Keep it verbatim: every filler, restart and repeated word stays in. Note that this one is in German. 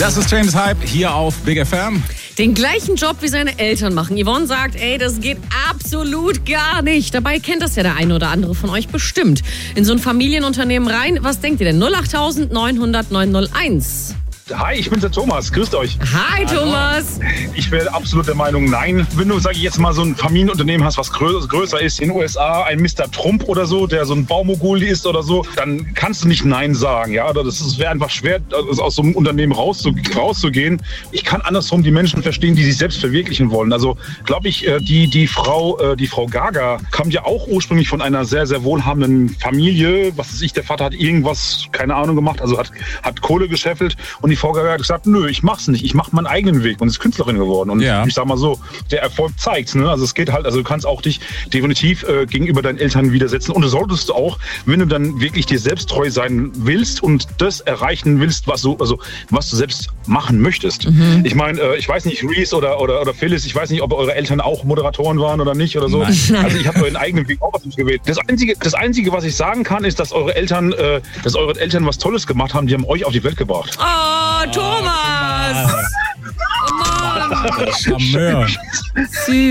Das ist James Hype hier auf Big F M. Den gleichen Job wie seine Eltern machen. Yvonne sagt, ey, das geht absolut gar nicht. Dabei kennt das ja der eine oder andere von euch bestimmt. In so ein Familienunternehmen rein. Was denkt ihr denn? null acht neun null null neun null eins. Hi, ich bin der Thomas. Grüßt euch. Hi, Thomas. Ich wäre absolut der Meinung, nein. Wenn du, sag ich jetzt mal, so ein Familienunternehmen hast, was grö- größer ist, in den U S A, ein Mister Trump oder so, der so ein Baumogul ist oder so, dann kannst du nicht Nein sagen. Ja, das wäre einfach schwer, aus so einem Unternehmen rauszu- rauszugehen. Ich kann andersrum die Menschen verstehen, die sich selbst verwirklichen wollen. Also, glaube ich, die, die Frau, die Frau Gaga kam ja auch ursprünglich von einer sehr, sehr wohlhabenden Familie. Was weiß ich, der Vater hat irgendwas, keine Ahnung, gemacht, also hat, hat Kohle gescheffelt und die Frau Gaga hat gesagt, nö, ich mach's nicht, ich mach meinen eigenen Weg und ist Künstlerin geworden. Und ja. ich sag mal so, der Erfolg zeigt's, ne? Also es geht halt, also du kannst auch dich definitiv äh, gegenüber deinen Eltern widersetzen und du solltest du auch, wenn du dann wirklich dir selbst treu sein willst und das erreichen willst, was du, also was du selbst machen möchtest. Mhm. Ich meine, äh, ich weiß nicht, Reese oder, oder, oder Phyllis, ich weiß nicht, ob eure Eltern auch Moderatoren waren oder nicht oder so. Nein. Also ich habe euren eigenen Weg auch was nicht gewählt. Das Einzige, das Einzige, was ich sagen kann, ist, dass eure Eltern, äh, dass eure Eltern was Tolles gemacht haben, die haben euch auf die Welt gebracht. Oh, Thomas! Oh, Mann! Charmeur. Süß.